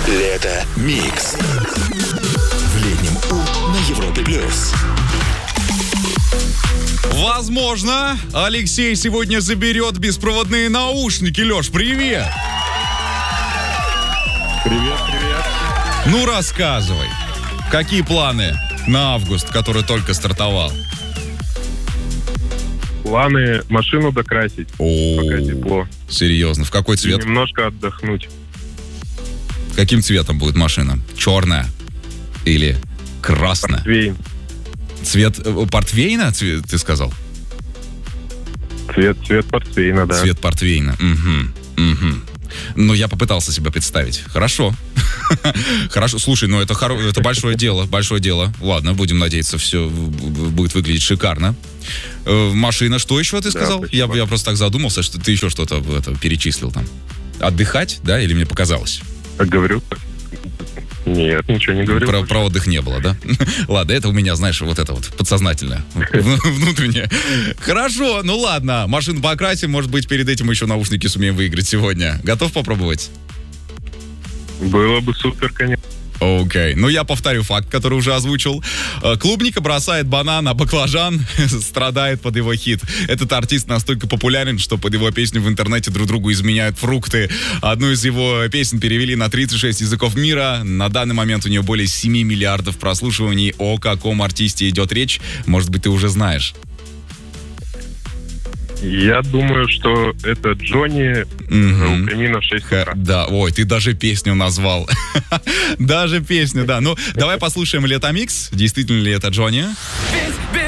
Лето Микс. В летнем У на Европе Плюс. Возможно, Алексей сегодня заберет беспроводные наушники. Леш, привет! Привет. Ну, рассказывай. Какие планы на август, который только стартовал? Планы машину докрасить, пока тепло. Серьезно, в какой И цвет? немножко отдохнуть. Каким цветом будет машина? Черная или красная? Портвейн. Цвет портвейна, ты сказал? Цвет портвейна, да. Цвет портвейна. Угу. Ну, я попытался себе представить. Хорошо. Хорошо. Слушай, ну это большое дело. Ладно, будем надеяться, все будет выглядеть шикарно. Машина, что еще ты сказал? Я просто так задумался, что ты еще что-то перечислил там. Отдыхать, да, или мне показалось? Говорю. Нет, ничего не говорю. Про отдых не было, да? Ладно, это у меня, знаешь, вот это вот подсознательное, внутреннее. Хорошо, ну ладно, машину покрасим, может быть, перед этим еще наушники сумеем выиграть сегодня. Готов попробовать? Было бы супер, конечно. Окей. Ну, я повторю факт, который уже озвучил. Клубника бросает банан, а баклажан страдает под его хит. Этот артист настолько популярен, что под его песню в интернете друг другу изменяют фрукты. Одну из его песен перевели на 36 языков мира. На данный момент у нее более 7 миллиардов прослушиваний. О каком артисте идет речь, может быть, ты уже знаешь. Я думаю, что это Джонни у камина в 6 утра. Да, ой, ты даже песню назвал. Даже песню, да. Ну, давай послушаем Лето Микс. Действительно ли это Джонни?